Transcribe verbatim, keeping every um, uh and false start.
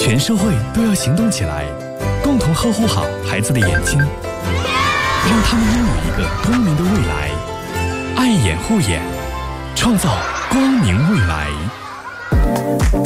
全社会都要行动起来，共同呵护好孩子的眼睛，让他们拥有一个光明的未来。爱眼护眼，创造光明未来。